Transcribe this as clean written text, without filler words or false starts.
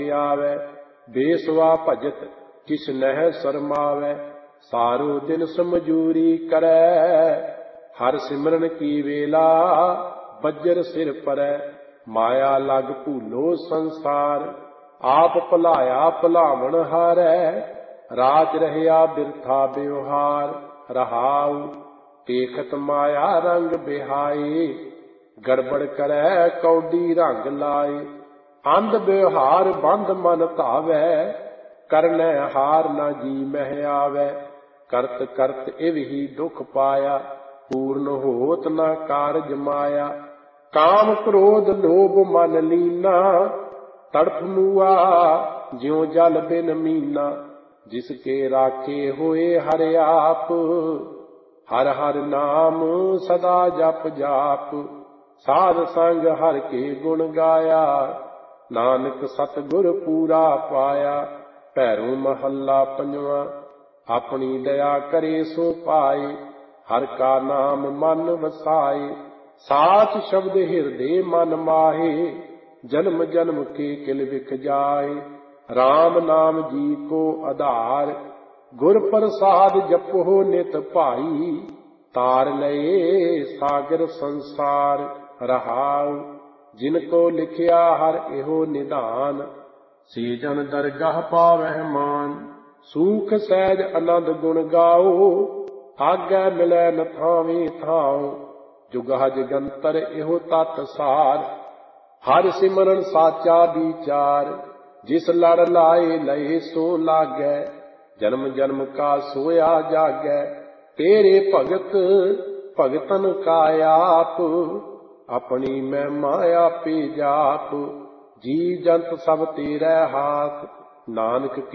ਆਵੈ। ਬੇਸਵਾ ਭਜਤ ਕਿਛ ਨਹਿ ਸਰਮਾਵੈ। ਸਾਰੋ ਦਿਨ ਸਮਝੂਰੀ ਕਰੈ। ਹਰ ਸਿਮਰਨ ਕੀ ਵੇਲਾ ਬੱਜਰ ਸਿਰ ਪਰੈ। ਮਾਇਆ ਲਗ ਭੂਲੋ ਸੰਸਾਰ। ਆਪ ਭੁਲਾਇਆ ਭੁਲਾਵਣ ਹਾਰੈ। ਰਾਜ ਰਹਿਆ ਬਿਰਥਾ ਬਿਵਹਾਰ। ਰਹਾਉ ਦੇਖਤ ਮਾਇਆ ਰੰਗ ਬਿਹਾਏ। ਗੜਬੜ ਕਰੈ ਕੌਡੀ ਰੰਗ ਲਾਏ। ਅੰਧ ਵਿਵਹਾਰ ਬੰਧ ਮਨ ਧਾਵੈ। ਕਰਨੈ ਹਾਰ ਨਾ ਜੀ ਮਹਿ ਆਵੈ। ਕਰਤ ਕਰਤ ਇਵ ਹੀ ਦੁਖ ਪਾਇਆ। ਪੂਰਨ ਹੋਤ ਨਾ ਕਾਰਜ ਮਾਇਆ। ਕਾਮ ਕ੍ਰੋਧ ਲੋਭ ਮਨ ਲੀਨਾ। ਤੜਫ ਮੂਆ ਜਿਉ ਜਲ ਬਿਨ ਮੀਨਾ। ਜਿਸ ਕੇ ਰਾਖੇ ਹੋਏ ਹਰਿ ਆਪ। ਹਰ ਹਰ ਨਾਮ ਸਦਾ ਜਪ ਜਾਪ। ਸਾਧ ਸੰਗ ਹਰ ਕੇ ਗੁਣ ਗਾਇਆ। ਨਾਨਕ ਸਤਿਗੁਰ ਪੂਰਾ ਪਾਇਆ। ਭੈਰੋ ਮਹੱਲਾ ਪੰਜਵਾਂ। ਆਪਣੀ ਦਇਆ ਕਰੇ ਸੋ ਪਾਏ। ਹਰ ਕਾ ਨਾਮ ਮਨ ਵਸਾਏ। ਸਾਚ ਸ਼ਬਦ ਹਿਰਦੇ ਮਨ ਮਾਹੇ। ਜਨਮ ਜਨਮ ਕੇ ਕਿਲ ਵਿਖ ਜਾਏ। ਰਾਮ ਨਾਮ ਜੀ ਕੋ ਆਧਾਰ। ਗੁਰ ਪ੍ਰਸਾਦ ਜਪੋ ਨਿਤ ਭਾਈ। ਤਾਰ ਲਏ ਸਾਗਰ ਸੰਸਾਰ। ਰਹਾਉ ਜਿਨ ਕੋ ਲਿਖਿਆ ਹਰ ਇਹੋ ਨਿਧਾਨ। ਸੇ ਜਨ ਦਰਗਾਹ ਪਾਵਹਿ ਮਾਨ। ਸੂਖ ਸਹਿਜ ਆਨੰਦ ਗੁਣ ਗਾਓ। ਆਗੈ ਮਿਲੈ ਨ ਥਾਵੇਂ ਥਾਉ। ਜੁਗਹ ਜਗੰਤਰ ਇਹੋ ਤਤ ਸਾਰ। ਹਰ ਸਿਮਰਨ ਸਾਚਾ ਵਿਚਾਰ। ਜਿਸ ਲੜ ਲਾਏ ਲਏ ਸੋ ਲਾਗੈ। ਜਨਮ ਜਨਮ ਕਾ ਸੋਇਆ ਜਾਗੈ। ਤੇਰੇ ਭਗਤ ਭਗਤਨ ਕਾ ਆਪ। ਆਪਣੀ ਮਹਿਮਾ ਆਪੇ ਜਾਪ। ਜੀ ਜੰਤ ਸਭ ਤੇਰੇ ਹਾਥ। ਨਾਨਕ